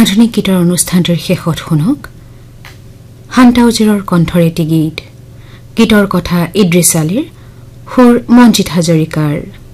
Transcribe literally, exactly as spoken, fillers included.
আধুনিক গীতৰ অনুষ্ঠানটোৰ শেষত শুনক হান্তাউজিৰৰ কণ্ঠৰ এটি গীত গীতৰ কথা ইদ্ৰিছ আলীৰ সুৰ মঞ্জিত হাজৰিকাৰ